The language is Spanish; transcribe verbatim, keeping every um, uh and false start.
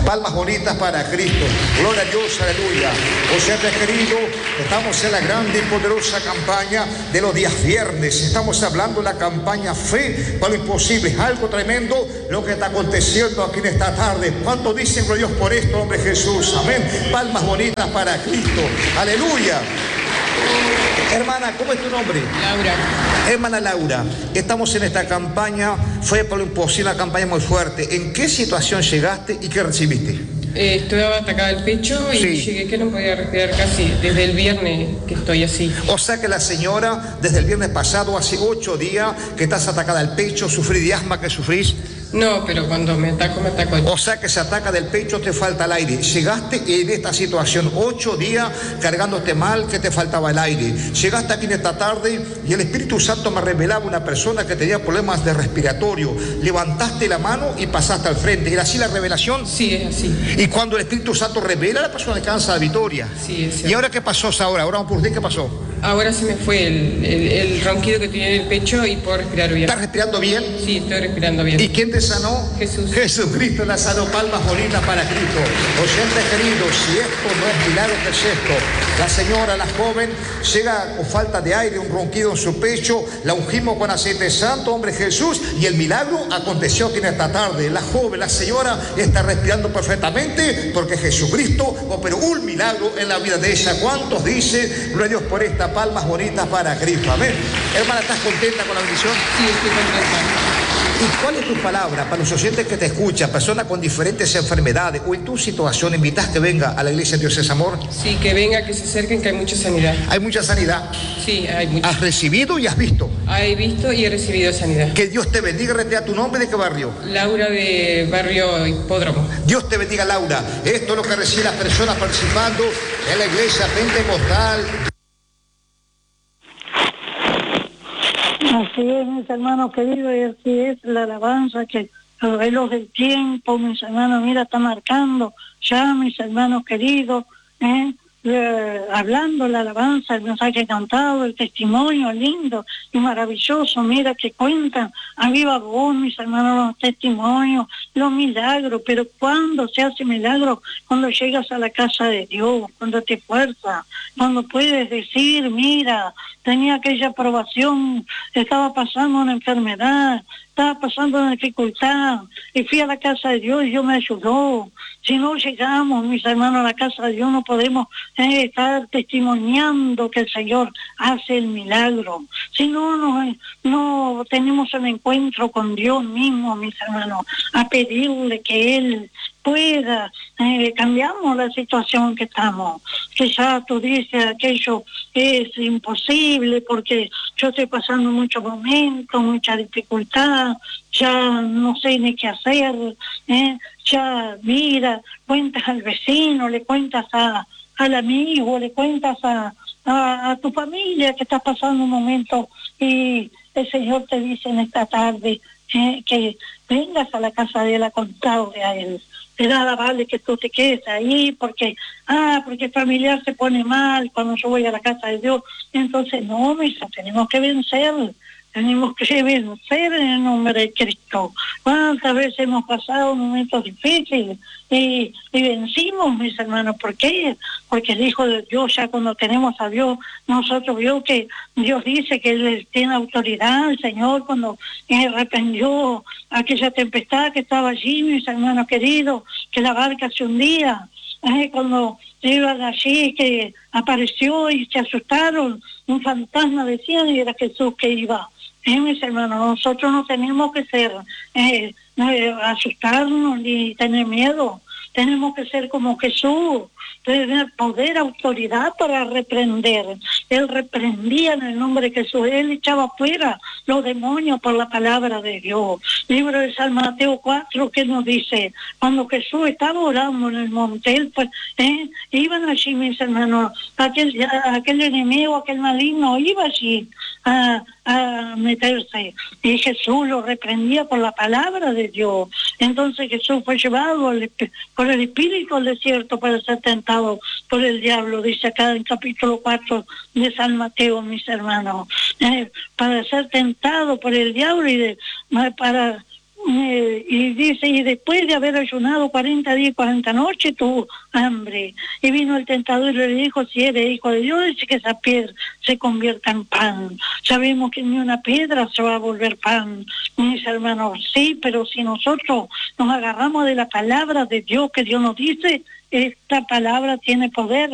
Palmas bonitas para Cristo. Gloria a Dios, aleluya. Oyentes queridos, estamos en la grande y poderosa campaña de los días viernes. Estamos hablando de la campaña Fe para lo Imposible. Es algo tremendo lo que está aconteciendo aquí en esta tarde. ¿Cuánto dicen gloria a Dios por esto, hombre Jesús? Amén. Palmas bonitas para Cristo. Aleluya. Hermana, ¿cómo es tu nombre? Laura. Hermana Laura, estamos en esta campaña Fe por lo Imposible, una campaña muy fuerte. ¿En qué situación llegaste y qué recibiste? Eh, estaba atacada el pecho y sí. Llegué que no podía respirar casi desde el viernes que estoy así. O sea que la señora, desde el viernes pasado, hace ocho días que estás atacada al pecho, ¿sufrís de asma que sufrís? No, pero cuando me ataco, me ataco. O sea que se ataca del pecho, te falta el aire. Llegaste en esta situación, ocho días cargándote mal, que te faltaba el aire. Llegaste aquí en esta tarde y el Espíritu Santo me revelaba una persona que tenía problemas de respiratorio. Levantaste la mano y pasaste al frente. ¿Era así la revelación? Sí, es así. Y cuando el Espíritu Santo revela, la persona alcanza la victoria. Sí, es cierto. ¿Y ahora qué pasó ahora? Ahora vamos por usted, ¿qué pasó? Ahora se me fue el, el, el ronquido que tenía en el pecho y puedo respirar bien. ¿Estás respirando bien? Sí, estoy respirando bien. ¿Y quién te sanó? Jesús. Jesucristo la sanó. Palmas bonitas para Cristo. Oyentes queridos, si esto no es milagro, ¿qué es esto? La señora, la joven, llega con falta de aire, un ronquido en su pecho, la ungimos con aceite santo, hombre Jesús, y el milagro aconteció aquí en esta tarde. La joven, la señora, está respirando perfectamente porque Jesucristo operó un milagro en la vida de ella. ¿Cuántos dicen, gloria a Dios por esta? Palmas bonitas para Cristo? Amén. Hermana, ¿estás contenta con la bendición? Sí, estoy contenta. ¿Y cuál es tu palabra para los oyentes que te escuchan, personas con diferentes enfermedades o en tu situación, invitas que venga a la iglesia de Dios es Amor? Sí, que venga, que se acerquen, que hay mucha sanidad. ¿Hay mucha sanidad? Sí, hay mucha. ¿Has recibido y has visto? He visto y he recibido sanidad. Que Dios te bendiga. Retea tu nombre. ¿De qué barrio? Laura, de barrio Hipódromo. Dios te bendiga, Laura. Esto es lo que reciben las personas participando en la iglesia pentecostal. Así es, mis hermanos queridos, y así es la alabanza que el reloj del tiempo, mis hermanos, mira, está marcando ya, mis hermanos queridos, ¿eh? Eh, hablando la alabanza, el mensaje cantado, el testimonio lindo y maravilloso, mira que cuentan a viva voz, mis hermanos, los testimonios, los milagros. Pero cuando se hace milagro, cuando llegas a la casa de Dios, cuando te fuerza, cuando puedes decir, mira, tenía aquella aprobación, estaba pasando una enfermedad, estaba pasando una dificultad, y fui a la casa de Dios y Dios me ayudó. Si no llegamos, mis hermanos, a la casa de Dios, no podemos eh, estar testimoniando que el Señor hace el milagro. Si no, no, no tenemos un encuentro con Dios mismo, mis hermanos, a pedirle que Él pueda, eh, cambiamos la situación que estamos, que ya tú dices aquello es imposible porque yo estoy pasando muchos momentos, mucha dificultad, ya no sé ni qué hacer, eh, ya mira, cuentas al vecino, le cuentas a, al amigo, le cuentas a, a, a tu familia que estás pasando un momento y el Señor te dice en esta tarde eh, que vengas a la casa de Él a contarle a Él. De nada vale que tú te quedes ahí porque, ah, porque el familiar se pone mal cuando yo voy a la casa de Dios. Entonces, no, misa, tenemos que vencer, tenemos que vencer en el nombre de Cristo. ¿Cuántas veces hemos pasado momentos difíciles y, y vencimos, mis hermanos? ¿Por qué? Porque el Hijo de Dios, ya cuando tenemos a Dios, nosotros vio que Dios dice que Él tiene autoridad. El Señor, cuando eh, reprendió aquella tempestad que estaba allí, mis hermanos queridos, que la barca se hundía, eh, cuando iban allí, que apareció y se asustaron, un fantasma decían y era Jesús que iba. Eh, mis hermanos, nosotros no tenemos que ser, eh, eh, asustarnos ni tener miedo. Tenemos que ser como Jesús, tener poder, autoridad para reprender. Él reprendía en el nombre de Jesús, Él echaba fuera los demonios por la palabra de Dios. Libro de San Mateo cuatro, que nos dice, cuando Jesús estaba orando en el monte, él, pues, eh, iban allí, mis hermanos, aquel, aquel enemigo, aquel maligno, iba allí a, a meterse, y Jesús lo reprendía por la palabra de Dios. Entonces Jesús fue llevado al, por el Espíritu al desierto para ser tentado por el diablo, dice acá en capítulo cuatro de San Mateo, mis hermanos, eh, para ser tentado por el diablo y de, para Eh, y dice, y después de haber ayunado cuarenta días y cuarenta noches, tuvo hambre. Y vino el tentador y le dijo, si eres hijo de Dios, dice que esa piedra se convierta en pan. Sabemos que ni una piedra se va a volver pan. Mis hermanos, sí, pero si nosotros nos agarramos de la palabra de Dios, que Dios nos dice, esta palabra tiene poder.